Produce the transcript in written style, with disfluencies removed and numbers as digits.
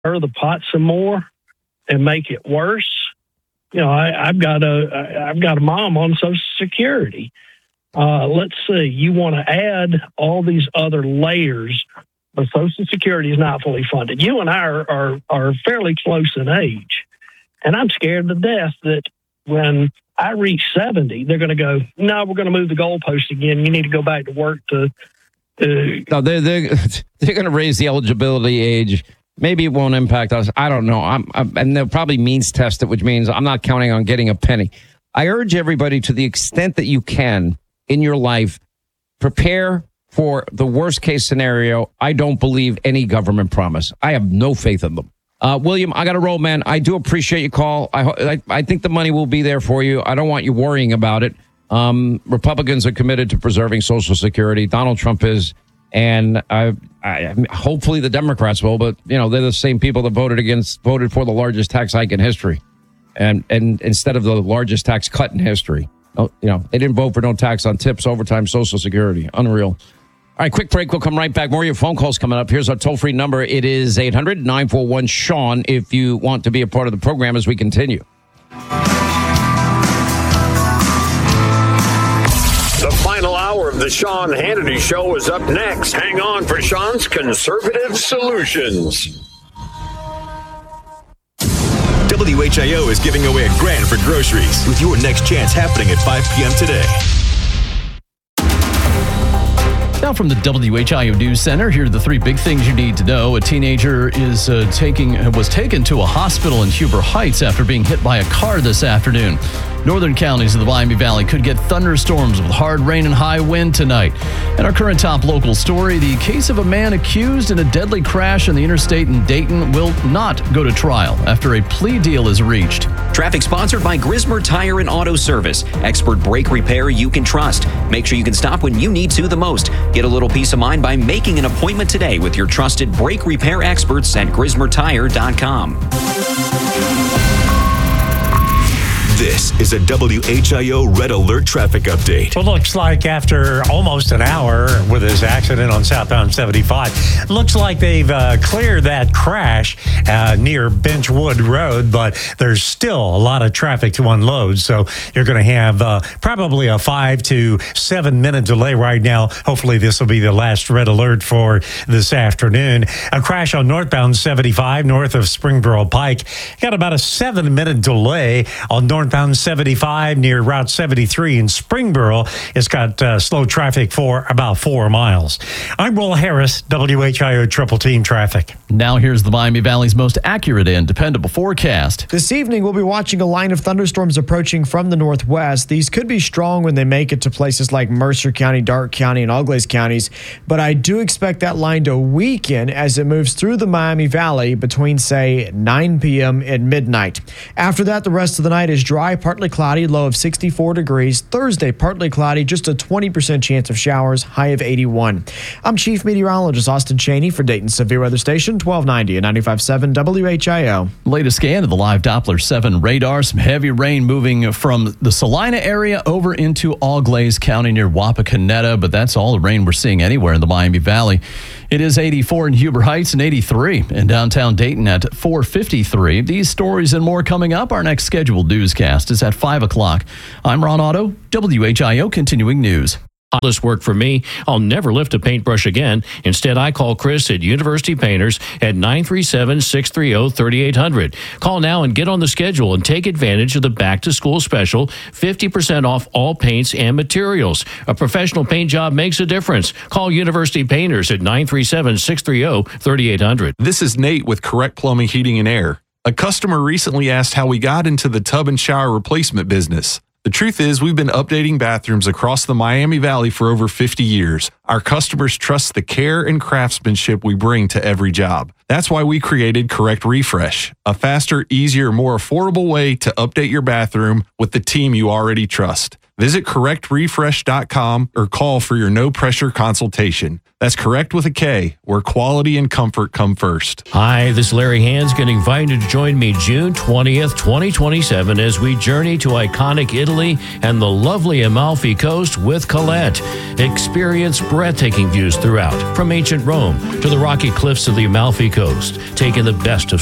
stir the pot some more and make it worse. I've got a mom on Social Security. Let's see. You want to add all these other layers, but Social Security is not fully funded. You and I are fairly close in age, and I'm scared to death that when I reach 70, they're going to go, no, we're going to move the goalpost again. You need to go back to work to. No, they're going to raise the eligibility age. Maybe it won't impact us. I don't know. And they'll probably means test it, which means I'm not counting on getting a penny. I urge everybody, to the extent that you can in your life, prepare for the worst case scenario. I don't believe any government promise. I have no faith in them. William, I got to roll, man. I do appreciate your call. I think the money will be there for you. I don't want you worrying about it. Republicans are committed to preserving Social Security. Donald Trump is. And hopefully the Democrats will, but they're the same people that voted for the largest tax hike in history, and instead of the largest tax cut in history. They didn't vote for no tax on tips, overtime, Social Security. Unreal. All right, quick break. We'll come right back. More of your phone calls coming up. Here's our toll-free number. It is 800-941-SEAN if you want to be a part of the program as we continue. The final hour of the Sean Hannity Show is up next. Hang on for Sean's Conservative Solutions. WHIO is giving away $1,000 for groceries with your next chance happening at 5 p.m. today. Now from the WHIO News Center, here are the three big things you need to know. A teenager was taken to a hospital in Huber Heights after being hit by a car this afternoon. Northern counties of the Miami Valley could get thunderstorms with hard rain and high wind tonight. And our current top local story, the case of a man accused in a deadly crash on the interstate in Dayton will not go to trial after a plea deal is reached. Traffic sponsored by Grismer Tire and Auto Service. Expert brake repair you can trust. Make sure you can stop when you need to the most. Get a little peace of mind by making an appointment today with your trusted brake repair experts at GrismerTire.com. This is a WHIO Red Alert traffic update. Well, looks like after almost an hour with this accident on southbound 75, looks like they've cleared that crash near Benchwood Road, but there's still a lot of traffic to unload. So you're going to have probably a 5 to 7 minute delay right now. Hopefully this will be the last red alert for this afternoon. A crash on northbound 75 north of Springboro Pike. Got about a 7-minute delay on northbound 75 near Route 73 in Springboro. It's got slow traffic for about 4 miles. I'm Will Harris, WHIO Triple Team Traffic. Now here's the Miami Valley's most accurate and dependable forecast. This evening, we'll be watching a line of thunderstorms approaching from the northwest. These could be strong when they make it to places like Mercer County, Darke County, and Auglaize counties, but I do expect that line to weaken as it moves through the Miami Valley between, say, 9 p.m. and midnight. After that, the rest of the night is dry, partly cloudy, low of 64 degrees. Thursday, partly cloudy, just a 20% chance of showers, high of 81. I'm Chief Meteorologist Austin Cheney for Dayton's Severe Weather Station, 1290 and 95.7 WHIO. Latest scan of the live Doppler 7 radar. Some heavy rain moving from the Salina area over into Auglaize County near Wapakoneta, but that's all the rain we're seeing anywhere in the Miami Valley. It is 84 in Huber Heights and 83 in downtown Dayton at 4:53. These stories and more coming up. Our next scheduled newscast is at 5 o'clock. I'm Ron Otto, WHIO Continuing News. This work for me. I'll never lift a paintbrush again. Instead, I call Chris at University Painters at 937-630-3800. Call now and get on the schedule and take advantage of the back-to-school special, 50% off all paints and materials. A professional paint job makes a difference. Call University Painters at 937-630-3800. This is Nate with Correct Plumbing, Heating, and Air. A customer recently asked how we got into the tub and shower replacement business. The truth is, we've been updating bathrooms across the Miami Valley for over 50 years. Our customers trust the care and craftsmanship we bring to every job. That's why we created Correct Refresh, a faster, easier, more affordable way to update your bathroom with the team you already trust. Visit correctrefresh.com or call for your no-pressure consultation. That's Correct with a K, where quality and comfort come first. Hi, this is Larry Hanskin, inviting you to join me June 20th, 2027 as we journey to iconic Italy and the lovely Amalfi Coast with Colette. Experience breathtaking views throughout, from ancient Rome to the rocky cliffs of the Amalfi Coast, taking the best of